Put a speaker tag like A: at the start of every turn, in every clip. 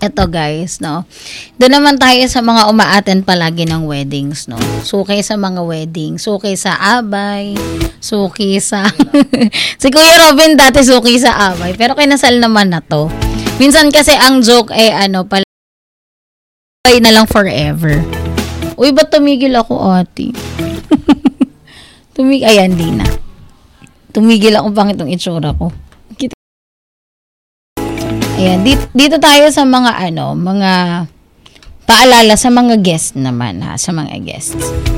A: Eto guys, no. Doon naman tayo sa mga uma-attend palagi ng weddings, no. Suki sa mga wedding, suki sa abay, suki sa si Kuya Robin dati suki sa abay, pero kinasal naman na to. Minsan kasi ang joke ay palay na lang forever. Uy, ba't tumigil ako, ate? Ayan, di na. Tumigil ako, pangit itong itsura ko. Ayan, dito tayo sa mga mga paalala sa mga guests naman ha, sa mga guests.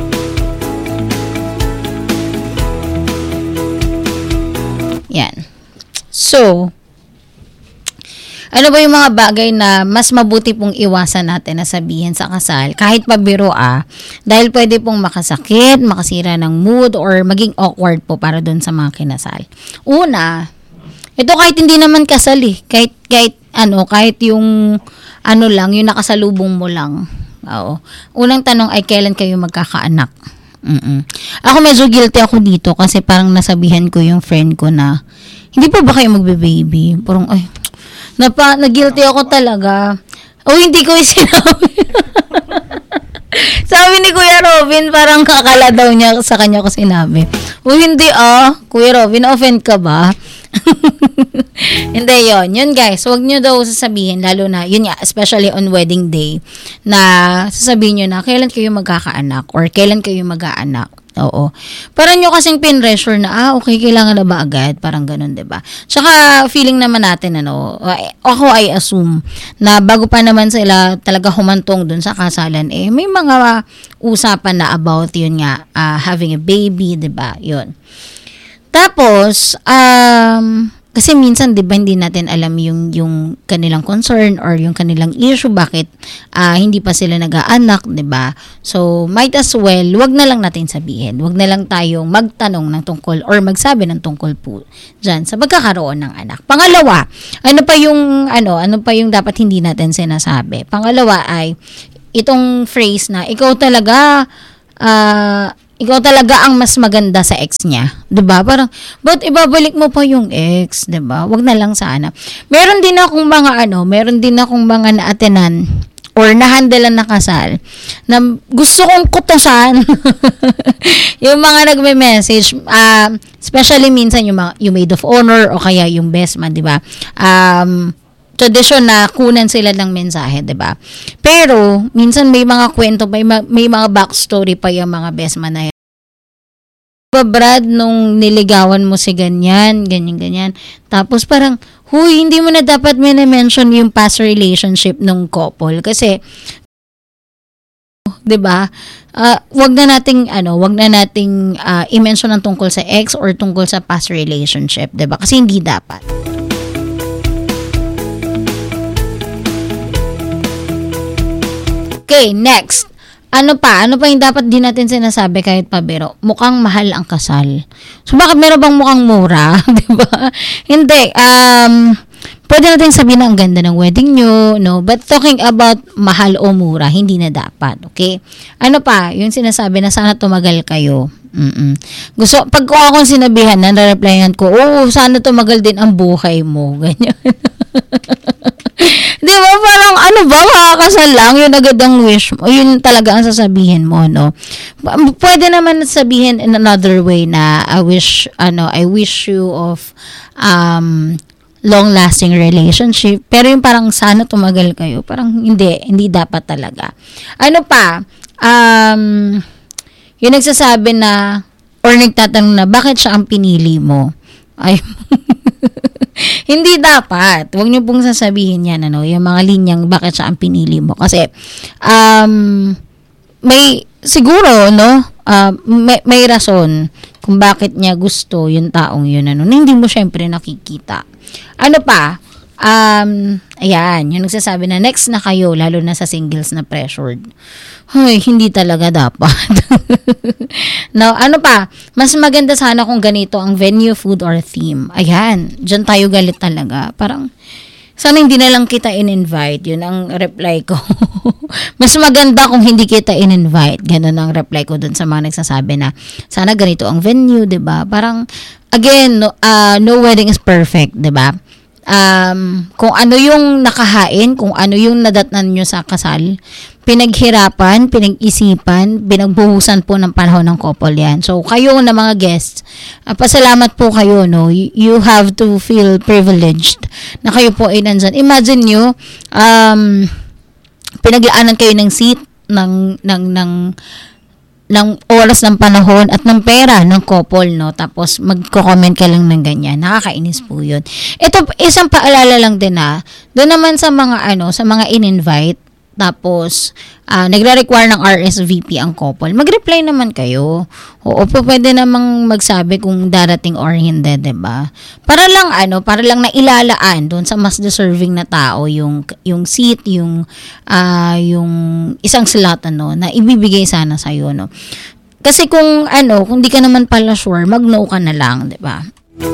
A: Yan. So, ano ba yung mga bagay na mas mabuti pong iwasan natin na sabihin sa kasal kahit pabiro dahil pwede pong makasakit, makasira ng mood or maging awkward po para doon sa mga kinasal. Una, ito kahit hindi naman kasal kahit yung lang, yung nakasalubong mo lang. Oo. Unang tanong ay kailan kayo magkakaanak? Ako medyo guilty ako dito kasi parang nasabihan ko yung friend ko na hindi pa ba kayo magbe-baby? Parang na-guilty ako talaga. Hindi ko sinabi. Sabi ni Kuya Robin, parang kakala daw niya sa kanya ko sinabi. Hindi Kuya Robin, offend ka ba? Hindi yun guys, huwag nyo daw sasabihin, lalo na, yun nga, especially on wedding day, na sasabihin nyo na kailan kayo magkakaanak or kailan kayo mag-aanak. Oo. Parang nyo kasing pinressure na, okay, kailangan na ba agad? Parang ganun, diba? Tsaka, feeling naman natin, ako I assume, na bago pa naman sila talaga humantong dun sa kasalan, may mga usapan na about yun nga, having a baby, diba? Yun. Tapos, kasi minsan 'di ba hindi natin alam yung kanilang concern or yung kanilang issue bakit hindi pa sila nag-aanak, 'di ba? So, might as well wag na lang natin sabihin. Wag na lang tayong magtanong ng tungkol or magsabi ng tungkol po diyan sa pagkakaroon ng anak. Pangalawa, ano pa yung dapat hindi natin sinasabi? Pangalawa ay itong phrase na ikaw talaga ang mas maganda sa ex niya. 'Di ba? Parang, ba't ibabalik mo pa yung ex? 'Di ba? Wag na lang sana. Meron din akong mga naatenan or nahandelan na kasal na gusto kong kutusan. Yung mga nagme-message, especially minsan yung maid of honor o kaya yung best man, 'di ba? Tradisyon na kunan sila ng mensahe, 'di ba? Pero minsan may mga kwento pa, may mga backstory pa yung mga best man na Brad, nung niligawan mo si ganyan. Tapos parang, hindi mo na dapat mention yung past relationship nung couple. Kasi, 'di ba? Wag na nating i-mention ang tungkol sa ex or tungkol sa past relationship, 'di ba? Kasi hindi dapat. Okay, next. Ano pa yung dapat din natin sinasabi kahit pabiro? Mukhang mahal ang kasal. So, bakit meron bang mukhang mura? Diba? Hindi. Pwede natin sabihin na ang ganda ng wedding nyo, no? But talking about mahal o mura, hindi na dapat. Okay? Ano pa? Yung sinasabi na sana tumagal kayo. Pag ko akong sinabihan, nare-replyan ko, sana tumagal din ang buhay mo. Ganyan. Di ba? Parang makakasal lang, yun agad ang wish mo. Yun talaga ang sasabihin mo, no? Pwede naman sabihin in another way na I wish you of long-lasting relationship. Pero yung parang sana tumagal kayo, parang hindi dapat talaga. Ano pa? Yung nagsasabi na or nagtatanong na bakit siya ang pinili mo? Ay, hindi dapat. Huwag niyo pong sasabihin yan, yung mga linyang bakit siya ang pinili mo. Kasi, may, siguro, may rason kung bakit niya gusto yung taong yun, na hindi mo syempre nakikita. Ano pa? Ayan, yung nagsasabi na next na kayo, lalo na sa singles na pressured. Hindi talaga dapat. Now, ano pa? Mas maganda sana kung ganito ang venue, food, or theme. Ayan, dyan tayo galit talaga. Parang, sana hindi na lang kita in-invite. Yun ang reply ko. Mas maganda kung hindi kita in-invite. Ganun ang reply ko dun sa mga nagsasabi na sana ganito ang venue, 'di ba? Parang again, no wedding is perfect, 'di ba? kung ano yung nakahain, kung ano yung nadatnan nyo sa kasal, pinaghirapan, pinag-isipan, pinagbuhusan po ng panahon ng couple yan. So, kayo na mga guests, pasalamat po kayo, no? You have to feel privileged na kayo po ay nandyan. Imagine nyo, pinaglaanan kayo ng seat, ng oras ng panahon at ng pera ng couple, no? Tapos magko-comment ka lang ng ganyan. Nakakainis po 'yun. Ito isang paalala lang din doon naman sa mga sa mga in-invite, tapos nagre-require ng RSVP ang couple. Mag-reply naman kayo. Oo, pwede namang magsabi kung darating or hindi, 'di ba? Para lang nailalaan doon sa mas deserving na tao yung seat, yung isang slot na ibibigay sana sa iyo, no. Kasi kung di ka naman pala sure, mag-no ka na lang, 'di ba?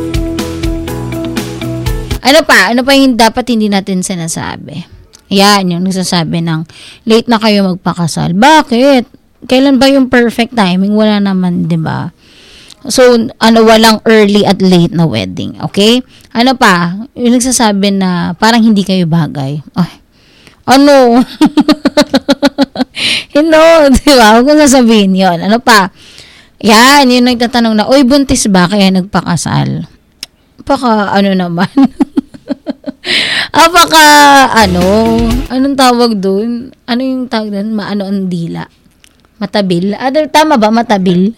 A: Ano pa yung dapat hindi natin sinasabi? Yan, yung nagsasabi ng late na kayo magpakasal. Bakit? Kailan ba yung perfect timing? Wala naman, 'di ba? So, walang early at late na wedding, okay? Ano pa? Yung nagsasabi na parang hindi kayo bagay. Ay, di ba? Huwag kong sasabihin yun. Ano pa? Yan, yung nagtatanong na, uy, buntis ba kaya nagpakasal? Naman? Anong tawag dun? Ano yung tawag dun? Ang dila? Matabil? Tama ba? Matabil?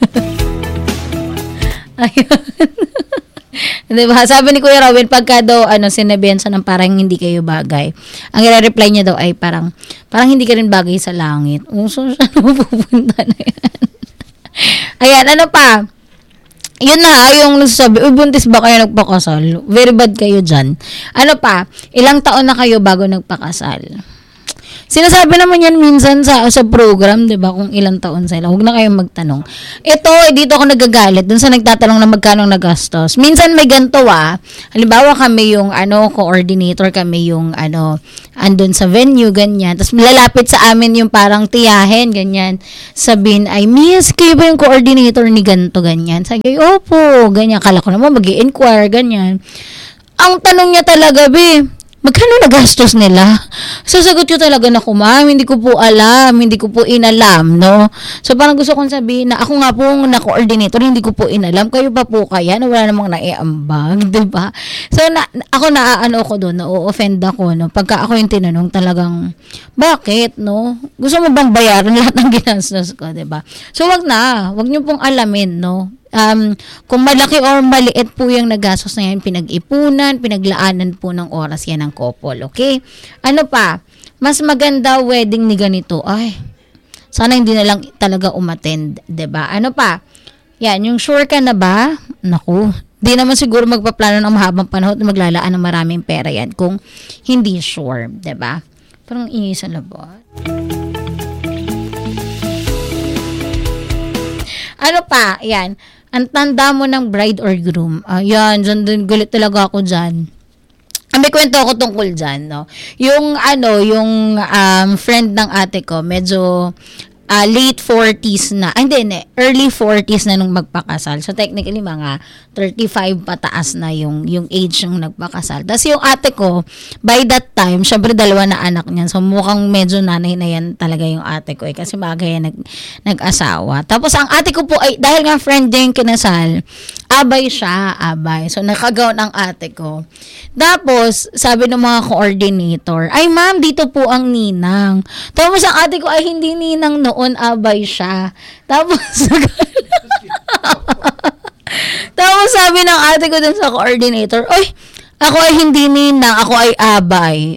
A: Ayun. Diba? Sabi ni Kuya Robin, pagka daw, sinabihan sa ng parang hindi kayo bagay, ang i-reply niya daw ay parang hindi ka rin bagay sa langit. So, saan pupunta na yan? Ayan, ano pa? Yun na, yung nagsasabi, buntis ba kayo nagpakasal? Very bad kayo dyan. Ano pa? Ilang taon na kayo bago nagpakasal? Sinasabi naman yan minsan sa program, 'di ba, kung ilang taon sila. Huwag na kayong magtanong. Ito, dito ako nagagalit dun sa nagtatanong na magkano nagastos. Minsan may ganito halimbawa kami yung coordinator, kami yung andun sa venue, ganyan. Tapos lalapit sa amin yung parang tiyahin, ganyan. Sabihin ay, Miss, kayo ba yung coordinator ni ganito, ganyan? Sabi, opo, ganyan. Kala ko naman mag-i-inquire, ganyan. Ang tanong niya talaga, magkano nagastos nila? Sasagot ko talaga na ma'am, hindi ko po alam, hindi ko po inalam, no? So, parang gusto kong sabihin na ako nga po na-coordinator, hindi ko po inalam. Kayo pa po kaya na wala namang naiambag, di ba? So, ako ko doon, na-offend ako, no? Pagka ako yung tinanong talagang, bakit, no? Gusto mo bang bayaran lahat ng ginastos ko, di ba? So, wag niyo pong alamin, no? Kung malaki or maliit po yung nagastos na yan, pinag-ipunan, pinaglaanan po ng oras yan ng couple, okay? Ano pa? Mas maganda wedding ni ganito. Ay, sana hindi na lang talaga umattend, 'di ba? Ano pa? Yan, yung sure ka na ba? Naku, di naman siguro magpaplano ng mahabang panahon at maglalaan ng maraming pera yan kung hindi sure, 'di ba? Parang ingay sa labot. Ano pa? Yan. Ang tanda mo ng bride or groom. Ayan, dyan gulit talaga ako dyan. May kwento ako tungkol dyan, no? Yung friend ng ate ko, medyo late 40s na. Early 40s na nung magpakasal. So, technically, mga 35 pataas na yung age ng nagpakasal. Tapos yung ate ko, by that time, syempre dalawa na anak niyan. So, mukhang medyo nanay na yan talaga yung ate ko. Kasi maaga yan nag-asawa. Tapos, ang ate ko po ay, dahil nga friend niya yung kinasal, abay. So, nakagaw ng ate ko. Tapos, sabi ng mga coordinator, ay ma'am, dito po ang ninang. Tapos, ang ate ko ay hindi ninang noon, abay siya. Tapos, sabi ng ate ko dun sa coordinator, oy, ako ay hindi ninang, ako ay abay.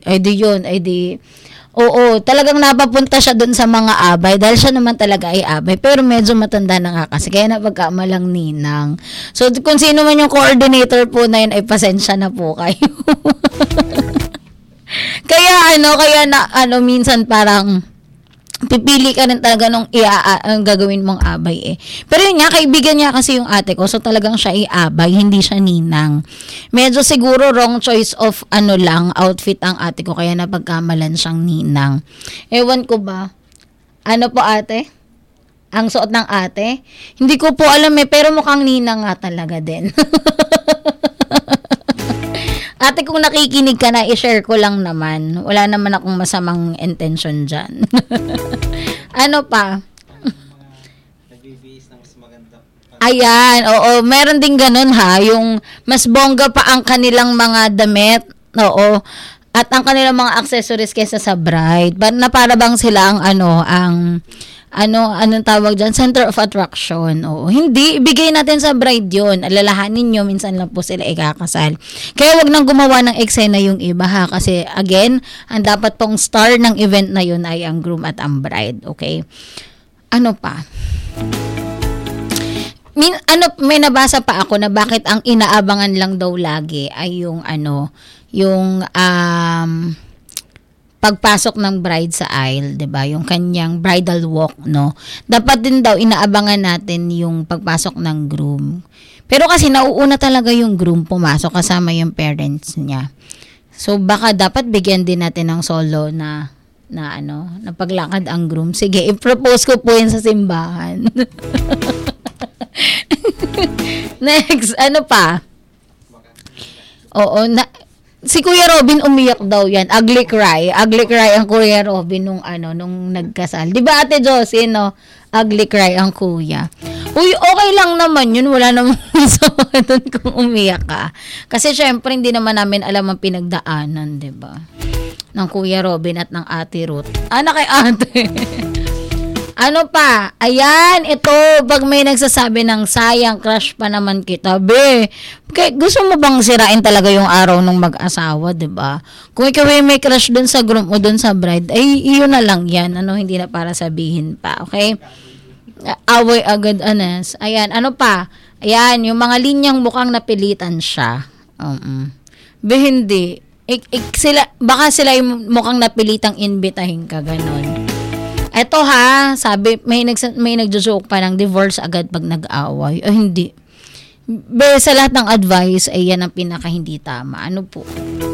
A: Oo, talagang napapunta siya dun sa mga abay dahil siya naman talaga ay abay. Pero medyo matanda na nga kasi kaya napagkamalang ninang. So, kung sino man yung coordinator po na yun, ay pasensya na po kayo. Kaya minsan parang pipili ka rin talaga nung gagawin mong abay Pero yun nga, kaibigan niya kasi yung ate ko. So talagang siya ay abay, hindi siya ninang. Medyo siguro wrong choice of outfit ang ate ko. Kaya napagkamalan siyang ninang. Ewan ko ba? Ano po ate? Ang suot ng ate? Hindi ko po alam pero mukhang ninang nga talaga din. Ate, kung nakikinig ka na, i-share ko lang naman. Wala naman akong masamang intention dyan. Ano pa?
B: Nag-face ng mas maganda.
A: Ayan, oo. Meron din ganun ha. Yung mas bongga pa ang kanilang mga damit. Oo. At ang kanilang mga accessories kaysa sa bride. Na para bang sila anong tawag dyan? Center of attraction. Oo. Hindi, ibigay natin sa bride yun. Alalahanin nyo, minsan lang po sila ikakasal. Kaya wag nang gumawa ng eksena yung iba ha. Kasi again, ang dapat pong star ng event na yun ay ang groom at ang bride. Okay? Ano pa? May nabasa pa ako na bakit ang inaabangan lang daw lagi ay yung pagpasok ng bride sa aisle, 'di ba? Yung kanyang bridal walk, no? Dapat din daw inaabangan natin yung pagpasok ng groom. Pero kasi nauuna talaga yung groom pumasok kasama yung parents niya. So baka dapat bigyan din natin ng solo na paglakad ang groom. Sige, i-propose ko po yan sa simbahan. Next, ano pa? Oo, si Kuya Robin umiyak daw yan. Ugly cry ang Kuya Robin nung nagkasal. 'Di ba Ate Josie, no? Ugly cry ang kuya. Uy, okay lang naman yun. Wala namang masama doon kung umiyak ka. Kasi syempre hindi naman namin alam ang pinagdaanan, 'di ba? Ng Kuya Robin at ng Ate Ruth. Anak kay Ate. Ano pa? Ayan, ito, pag may nagsasabi ng sayang, crush pa naman kita, be. Gusto mo bang sirain talaga yung araw ng mag-asawa, 'di ba? Kung ikaw ay may crush dun sa groom o dun sa bride, ay iyon na lang yan. Hindi na para sabihin pa, okay? Away agad, Anas. Ayan, ano pa? Ayan, yung mga linyang mukhang napilitan siya. Be, hindi. Baka sila yung mukhang napilitang imbitahin ka, ganon. Eto ha, sabi, may nagjo-joke pa ng divorce agad pag nag-away. O hindi. Sa lahat ng advice, ay yan ang pinaka hindi tama. Ano po?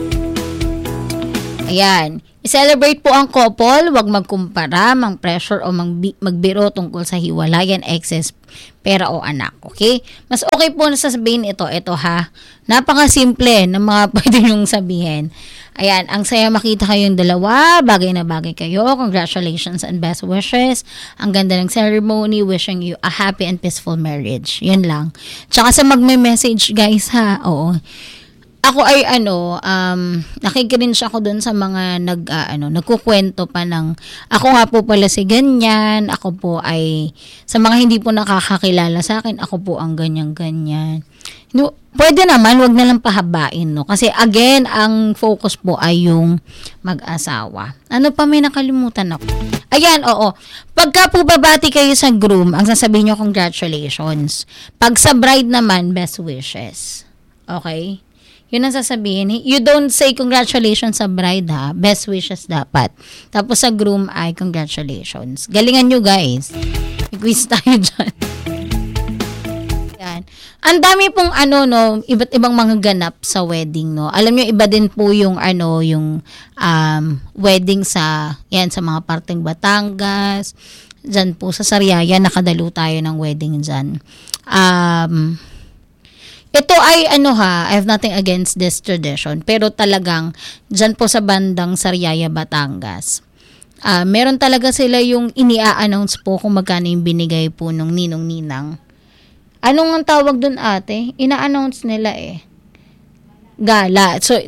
A: Ayan. I-celebrate po ang couple, wag magkumpara, mang-pressure o magbiro tungkol sa hiwalayan, excess, pera o anak. Okay? Mas okay po na sasabihin ito ha. Napaka-simple ng mga pwede nyong sabihin. Ayan, ang saya makita kayong dalawa, bagay na bagay kayo. Congratulations and best wishes. Ang ganda ng ceremony, wishing you a happy and peaceful marriage. Yun lang. Tsaka sa magme-message guys ha, oo. Ako ay nakikinig ako doon sa mga nagkukwento pa ng ako nga po pala si ganyan, ako po ay sa mga hindi po nakakakilala sa akin, ako po ang ganyan. No, pwede naman, wag na lang pahabain, no? Kasi again, ang focus po ay yung mag-asawa. Ano pa, may nakalimutan ako. Ayan, oo. Pagka po babati kayo sa groom, ang sasabihin nyo, congratulations. Pag sa bride naman, best wishes. Okay? Yun ang sasabihin. You don't say congratulations sa bride ha. Best wishes dapat. Tapos sa groom ay congratulations. Galingan nyo guys. May-quiz tayo dyan. Yan. Ang dami pong iba't ibang mga ganap sa wedding, no. Alam nyo, iba din po yung wedding sa mga parteng Batangas. Diyan po sa Sariaya, nakadalo tayo ng wedding dyan. Ito ay I have nothing against this tradition, pero talagang dyan po sa bandang Sariaya, Batangas, meron talaga sila yung ini-announce po kung magkano yung binigay po nung ninong-ninang. Anong ang tawag dun ate? Ina-announce nila gala. So,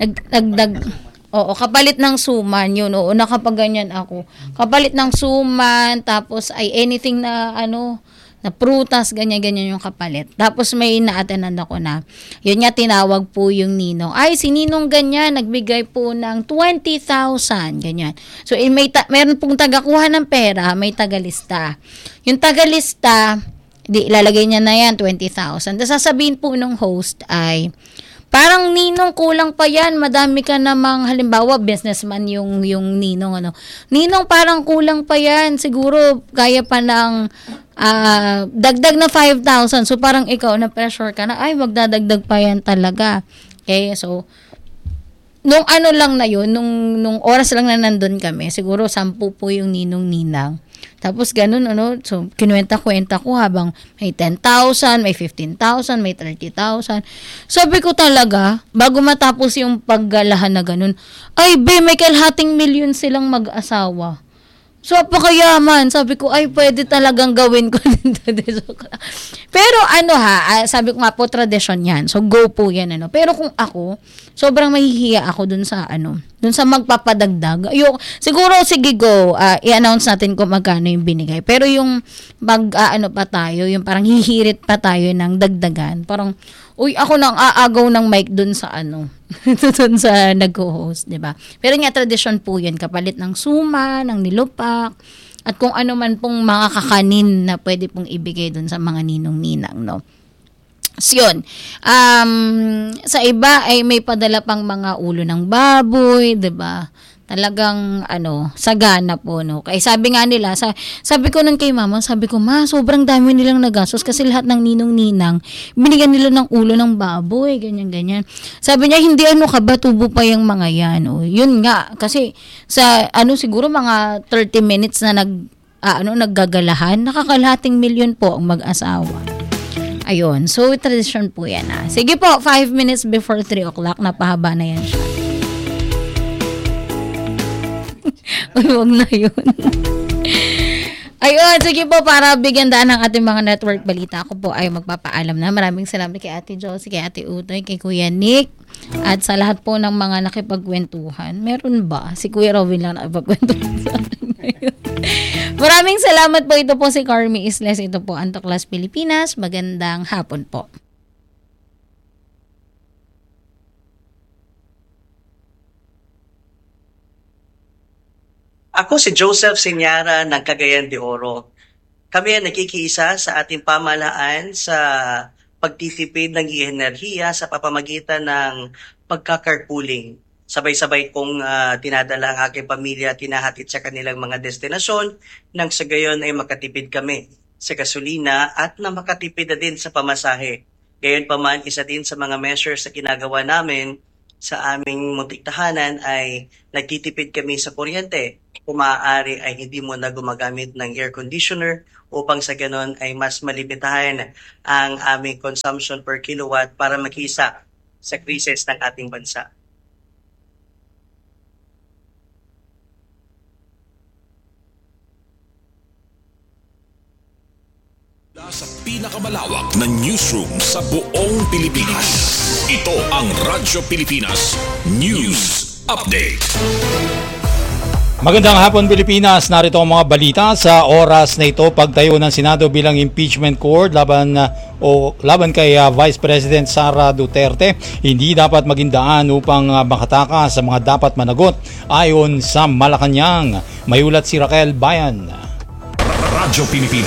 A: kapalit ng suman, yun, oo, nakapaganyan ako. Kapalit ng suman, tapos ay anything na na prutas, ganyan-ganyan yung kapalit. Tapos may na-attendan ako na, yun nga tinawag po yung ninong. Ay, si ninong ganyan, nagbigay po ng 20,000, ganyan. So, meron pong tagakuha ng pera, may tagalista. Yung tagalista, ilalagay niya na yan, 20,000. Tapos sasabihin po ng host ay, parang ninong kulang pa yan, madami ka namang, halimbawa, businessman yung ninong, Ninong parang kulang pa yan, siguro kaya pa ng, dagdag na 5,000. So, parang ikaw, na-pressure ka na, ay, magdadagdag pa yan talaga. Okay, so, nung lang na yun, nung oras lang na nandun kami, siguro 10 po yung ninong-ninang. Tapos ganun, ano, so kinuwenta-kwenta ko habang may 10,000, may 15,000, may 30,000. Sabi ko talaga, bago matapos yung paggalahan na ganun, ay be, may kalahating milyon silang mag-asawa. So, apakayaman. Sabi ko, ay, pwede talagang gawin ko din. Pero ano sabi ko nga po, tradisyon yan. So, go po yan, ano. Pero kung ako, sobrang mahihiya ako dun sa magpapadagdag. Siguro, sige, go. I-announce natin kung magkano yung binigay. Pero yung pa tayo, yung parang hihirit pa tayo ng dagdagan. Parang, uy, ako nang aagaw ng mic dun sa dun sa nag-host, di ba? Pero nga, tradisyon po yan. Kapalit ng suma, ng nilupak, at kung ano man pong mga kakanin na pwede pong ibigay dun sa mga ninong-ninang, no? So, yun. Sa iba ay may padala pang mga ulo ng baboy, di ba? Talagang, sagana po, no? Kaya sabi nga nila, sabi ko nun kay mama, sabi ko, ma, sobrang dami nilang nagastos kasi lahat ng ninong-ninang, binigyan nila ng ulo ng baboy, ganyan-ganyan. Sabi niya, hindi ka ba, tubo pa yung mga yan. O, yun nga, kasi siguro mga 30 minutes na naggagalahan, nakakalahating milyon po ang mag-asawa. Ayun, so tradition po yan. Sige po, 5 minutes before 3 o'clock, napahaba na yan siya. Uy, wag na yun. Ayun, sige po, para bigyan daan ng ating mga network balita, ako po ay magpapaalam na. Maraming salamat kay Ate Josie, kay Ate Utoy, kay Kuya Nick, at sa lahat po ng mga nakipagkwentuhan. Meron ba? Si Kuya Robin lang nakipagkwentuhan sa akin ngayon. Maraming salamat po. Ito po si Carmi Isles. Ito po ang Tuklas Pilipinas. Magandang hapon po.
B: Ako si Joseph Senyara ng Cagayan de Oro. Kami ay nakikiisa sa ating pamahalaan sa pagtitipid ng enerhiya sa pamamagitan ng pagka-carpooling. Sabay-sabay kong tinadala ang aking pamilya, tinahatid sa kanilang mga destinasyon nang sa gayon ay makatipid kami sa gasolina at na makatipid na din sa pamasahe. Gayon pa man, isa din sa mga measures na ginagawa namin sa aming muntik tahanan ay nagtitipid kami sa kuryente. Kung maaari ay hindi mo na gumagamit ng air conditioner upang sa ganon ay mas malimitahan ang aming consumption per kilowatt para makisa sa krisis ng ating bansa.
C: Sa pinakamalawak na newsroom sa buong Pilipinas. Ito ang Radyo Pilipinas News Update.
D: Magandang hapon Pilipinas, narito ang mga balita sa oras na ito. Pagtayo ng Senado bilang impeachment court laban kay Vice President Sara Duterte, hindi dapat maging daan upang makatakas sa mga dapat managot ayon sa Malacanang. May ulat si Raquel Bayan.
C: Radyo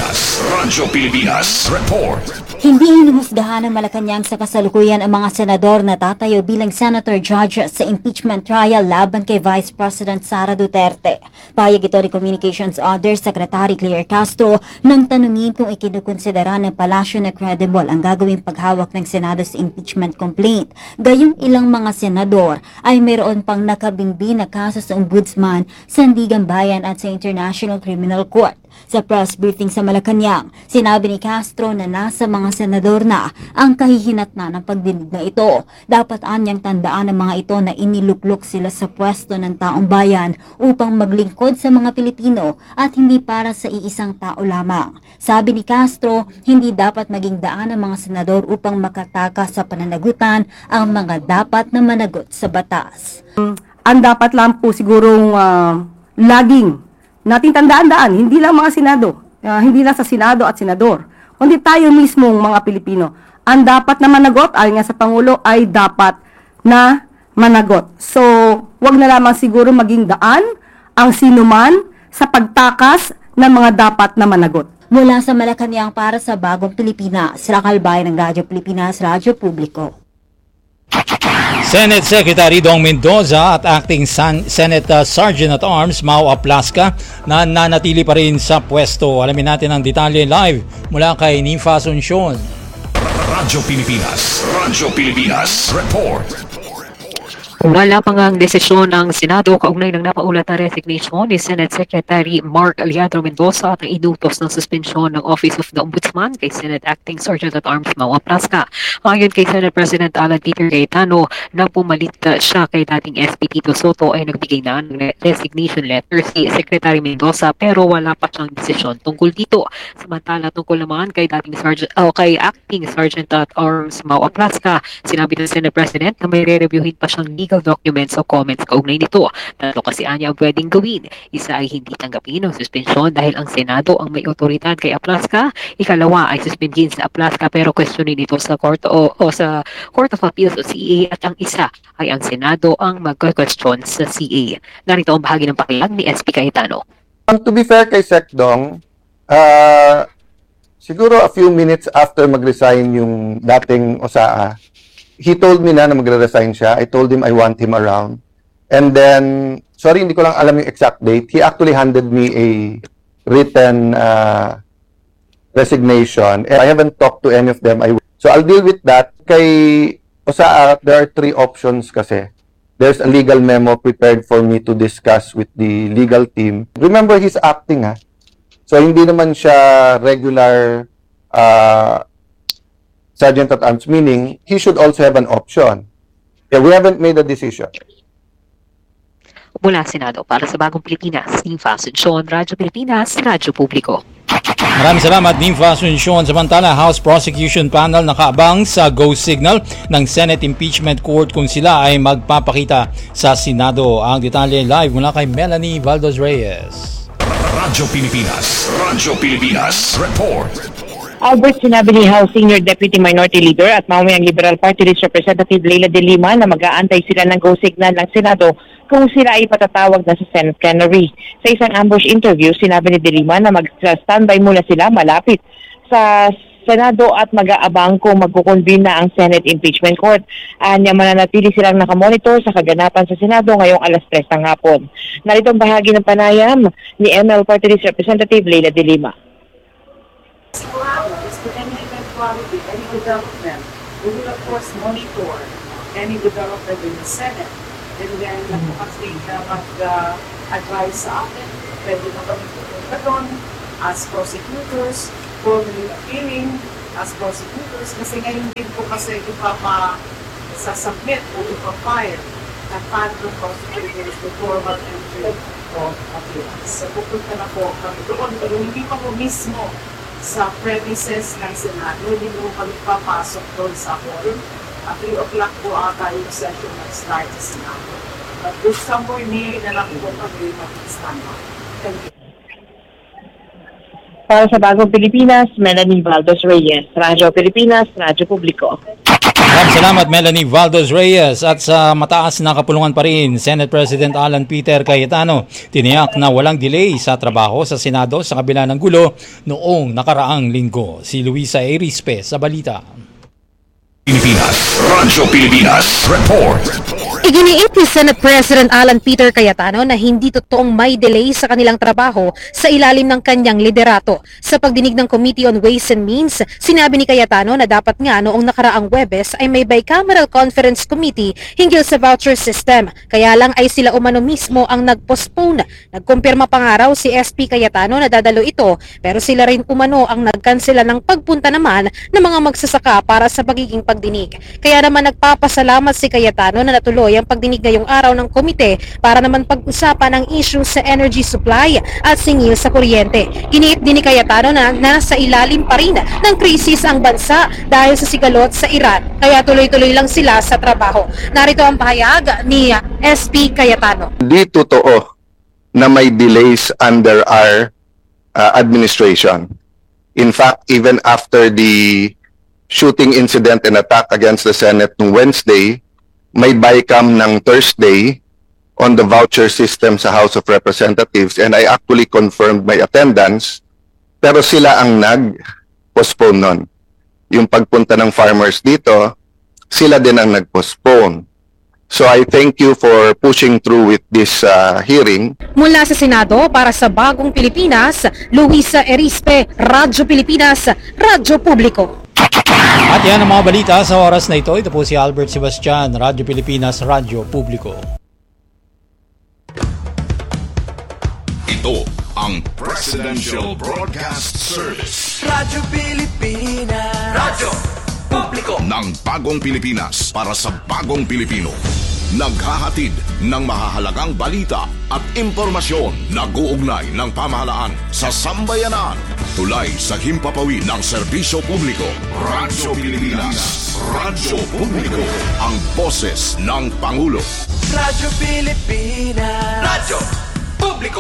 C: Pilipinas Report.
E: Hindi hinuhusgahan ng Malacanang sa kasalukuyan ang mga senador na tatayo bilang senator judge sa impeachment trial laban kay Vice President Sara Duterte. Payag ito ni Communications Undersecretary Claire Castro nang tanungin kung ikinukonsidera ng palasyo na credible ang gagawing paghawak ng Senado sa impeachment complaint. Gayong ilang mga senador ay mayroon pang nakabingbi na kaso sa Ombudsman, Sandigan Bayan at sa International Criminal Court. Sa press briefing sa Malacanang, sinabi ni Castro na nasa mga senador na ang kahihinatnan ng pagdinig na ito. Dapat anyang tandaan ng mga ito na iniluklok sila sa pwesto ng taong bayan upang maglingkod sa mga Pilipino at hindi para sa iisang tao lamang. Sabi ni Castro, hindi dapat maging daan ng mga senador upang makatakas sa pananagutan ang mga dapat na managot sa batas.
F: Ang dapat lang po sigurong laging nating tandaan-daan, hindi lang mga senado, hindi lang sa senado at senador, kundi tayo mismong mga Pilipino. Ang dapat na managot, ayon nga sa Pangulo, ay dapat na managot. So, wag na lamang siguro maging daan ang sinuman sa pagtakas ng mga dapat na managot.
E: Mula sa Malacanang para sa Bagong Pilipinas, Raquel Bayan ng Radyo Pilipinas, Radyo Publiko.
D: Senate Secretary Dong Mendoza at Acting Senate Sergeant at Arms Mau Aplasca na nanatili pa rin sa pwesto. Alamin natin ang detalye live mula kay Ninfa Asuncion.
C: Radyo Pilipinas Report.
G: Wala pang ang desisyon ng Senado kaugnay ng napaulat na resignation ni Senate Secretary Mark Leandro Mendoza at ang inutos ng suspensyon ng Office of the Ombudsman kay Senate Acting Sergeant at Arms Mau Aplasca. Ayon kay Senate President Alan Peter Cayetano, nang pumalit siya kay dating SP Tito Soto ay nagbigay na ng resignation letter si Secretary Mendoza pero wala pa siyang desisyon tungkol dito. Samantala tungkol naman kay kay Acting Sergeant at Arms Mau Aplasca, sinabi ng Senate President na may re-reviewin pa siyang legal documents o comments kaugnay nito. Tatlo kasi anya ang pwedeng gawin. Isa ay hindi tanggapin ang suspensyon dahil ang Senado ang may otoridad kay Aplasca. Ikalawa ay suspendin sa Aplasca pero questionin ito sa Court sa Court of Appeals o CA, at ang isa ay ang Senado ang magka-question sa CA. Narito ang bahagi ng pakayag ni SP Cayetano.
H: To be fair kay Sec Dong, siguro a few minutes after mag-resign yung dating OSAA, he told me na magre-resign siya. I told him I want him around. And then, sorry, hindi ko lang alam yung exact date. He actually handed me a written resignation. And I haven't talked to any of them. So I'll deal with that. Kay OSAA, there are 3 options kasi. There's a legal memo prepared for me to discuss with the legal team. Remember, he's acting, ha? So hindi naman siya regular Sergeant at Arms, meaning he should also have an option. Yeah, we haven't made a decision.
G: Mula Senado para sa Bagong Pilipinas, Nympha Asuncion, Radyo Pilipinas, Radyo Publiko.
D: Maraming salamat, Nympha Asuncion. Samantala, House Prosecution Panel nakaabang sa go signal ng Senate Impeachment Court kung sila ay magpapakita sa Senado. Ang detalye live mula kay Melanie Valdez Reyes.
C: Radyo Pilipinas Report.
I: Albert, sinabi ni House Senior Deputy Minority Leader at mamayang Liberal Party List Representative Leila de Lima na mag-aantay sila ng go signal ng Senado kung sila ay patatawag na sa Senate plenary. Sa isang ambush interview, sinabi ni de Lima na mag-standby muna sila malapit sa Senado at mag-aabang kung magkukonvene na ang Senate Impeachment Court. Anya mananatili silang nakamonitor sa kaganapan sa Senado ngayong alas 3 ng hapon. Narito ang bahagi ng panayam ni ML Party List Representative Leila de Lima.
J: Any eventuality, any development, we will of course monitor any development in the Senate. And then, kasi mag-advise sa atin, pwede na kami pupunta doon as prosecutors, formally appearing as prosecutors, kasi ngayon din po kasi ipapa-submit o ipapire na federal prosecutors to formal entry of appearance. So, pupunta na po kami doon, pero hindi pa po mismo sa premises ng Senado, hindi mo kami papasok doon sa hall. At 3 o'clock po ata yung session nag-start sa Senado. But this somewhere near na lang po kami mag-stand up. Thank you.
I: Para sa Bagong Pilipinas, Melanie Valdez Reyes, Radyo Pilipinas, Radyo Publiko.
D: Maraming salamat, Melanie Valdez Reyes. At sa mataas na kapulungan pa rin, Senate President Alan Peter Cayetano tiniyak na walang delay sa trabaho sa Senado sa kabila ng gulo noong nakaraang linggo. Si Luisa Erispe sa balita.
C: Radyo Pilipinas Report.
K: Iginiit ni Senate President Alan Peter Cayetano na hindi totoong may delay sa kanilang trabaho sa ilalim ng kanyang liderato. Sa pagdinig ng Committee on Ways and Means, sinabi ni Cayetano na dapat nga noong nakaraang Huwebes ay may bicameral conference committee hinggil sa voucher system. Kaya lang ay sila umano mismo ang nag-postpone. Nagkumpirma pa nga raw si SP Cayetano na dadalo ito, pero sila rin umano ang nagkansela ng pagpunta naman ng mga magsasaka para sa pagiging pagdinig. Kaya naman nagpapasalamat si Cayetano na natuloy ang pagdinig ngayong araw ng komite para naman pag-usapan ang issue sa energy supply at singil sa kuryente. Giniit din ni Cayetano na nasa ilalim pa rin ng krisis ang bansa dahil sa sigalot sa Iran. Kaya tuloy-tuloy lang sila sa trabaho. Narito ang pahayag ni SP Cayetano.
H: Di totoo na may delays under our administration. In fact, even after the shooting incident and attack against the Senate noong Wednesday, may BICAM ng Thursday on the voucher system sa House of Representatives, and I actually confirmed my attendance, pero sila ang nag-postpone nun. Yung pagpunta ng farmers dito, sila din ang nag-postpone. So I thank you for pushing through with this hearing.
K: Mula sa Senado para sa Bagong Pilipinas, Luisa Erispe, Radyo Pilipinas, Radyo Publiko.
D: At yan ang mga balita sa oras na ito. Ito po si Albert Sebastian, Radyo Pilipinas, Radyo Publiko.
C: Ito ang Presidential Broadcast Service.
L: Radyo Pilipinas. Radyo Publiko.
C: Ng bagong Pilipinas para sa bagong Pilipino. Naghahatid ng mahahalagang balita at impormasyon na guugnay ng pamahalaan sa sambayanan. Tulay sa himpapawid ng serbisyo publiko. Radyo Pilipinas. Radyo Publiko. Ang boses ng Pangulo.
L: Radyo Pilipinas. Radyo Publiko.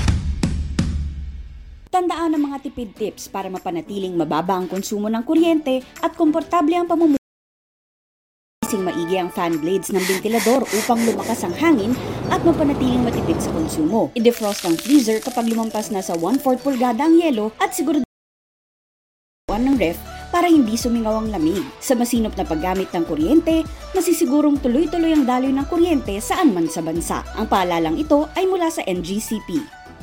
M: Tandaan ang mga tipid tips para mapanatiling mababa ang konsumo ng kuryente at komportable ang pamumuhay. Maigi ang fan blades ng ventilador upang lumakas ang hangin at mapanatiling matipid sa konsumo. I-defrost ang freezer kapag lumampas na sa 1/4 pulgada ang yelo at siguro ng ref para hindi sumingaw ang lamig. Sa masinop na paggamit ng kuryente, masisigurong tuloy-tuloy ang daloy ng kuryente saan man sa bansa. Ang paalalang ito ay mula sa NGCP.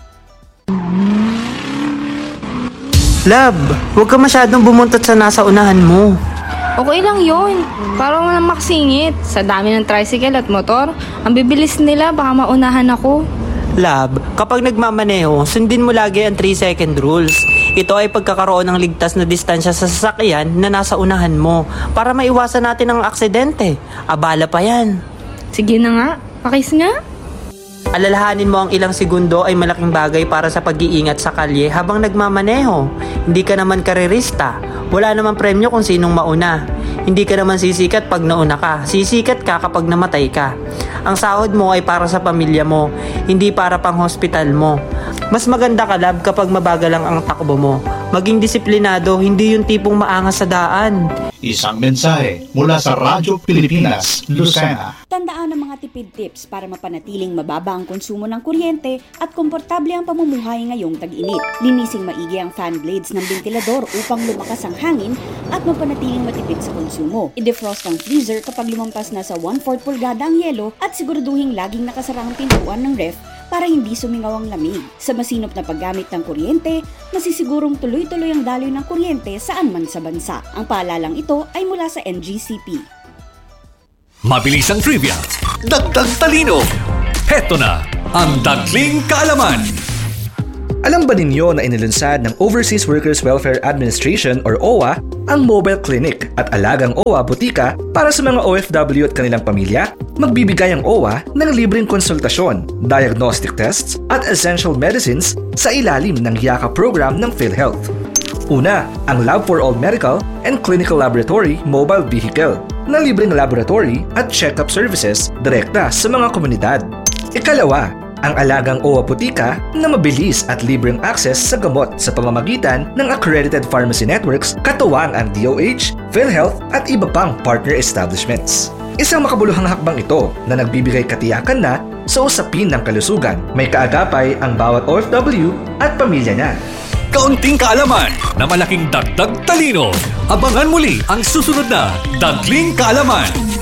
N: Lab, huwag ka masyadong bumuntot sa nasa unahan mo.
O: Okay lang yun. Parang walang makasingit. Sa dami ng tricycle at motor, ang bibilis nila, baka maunahan ako.
N: Lab, kapag nagmamaneho, sundin mo lagi ang 3-second rules. Ito ay pagkakaroon ng ligtas na distansya sa sasakyan na nasa unahan mo para maiwasan natin ang aksidente. Abala pa yan.
O: Sige na nga, pakis nga.
N: Alalahanin mo ang ilang segundo ay malaking bagay para sa pag-iingat sa kalye habang nagmamaneho. Hindi ka naman karerista. Wala namang premyo kung sinong mauna. Hindi ka naman sisikat pag nauna ka. Sisikat ka kapag namatay ka. Ang sahod mo ay para sa pamilya mo, hindi para pang hospital mo. Mas maganda ka, Lab, kapag mabagal lang ang takbo mo. Maging disiplinado, hindi yung tipong maangas sa daan.
P: Isang mensahe mula sa Radyo Pilipinas, Lucena.
M: Tandaan ang mga tipid tips para mapanatiling mababa ang konsumo ng kuryente at komportable ang pamumuhay ngayong tag-init. Linising maigi ang fan blades ng ventilador upang lumakas ang hangin at mapanatiling matipid sa konsumo. I-defrost ang freezer kapag lumampas na sa 1/4 pulgada ang yelo at siguraduhing laging nakasara ang pintuan ng ref para hindi sumingaw ang lamig. Sa masinop na paggamit ng kuryente, masisigurong tuloy-tuloy ang daloy ng kuryente saan man sa bansa. Ang paalalang ito ay mula sa NGCP.
Q: Mabilis ang trivia, dagdag talino. Heto na ang Dagling Kaalaman.
R: Alam ba ninyo na inilunsad ng Overseas Workers Welfare Administration or OWA ang mobile clinic at alagang OWA Butika para sa mga OFW at kanilang pamilya? Magbibigay ang OWA ng libreng konsultasyon, diagnostic tests at essential medicines sa ilalim ng YAKA program ng PhilHealth. Una, ang Lab for All Medical and Clinical Laboratory Mobile Vehicle na libreng laboratory at check-up services direkta sa mga komunidad. Ikalawa, ang alagang OWA Butika na mabilis at libreng access sa gamot sa pamamagitan ng accredited pharmacy networks katuwang ang DOH, PhilHealth at iba pang partner establishments. Isang makabuluhang hakbang ito na nagbibigay katiyakan na sa usapin ng kalusugan. May kaagapay ang bawat OFW at pamilya niya.
Q: Kaunting kaalaman na malaking dagdag talino. Abangan muli ang susunod na Dagling Kaalaman.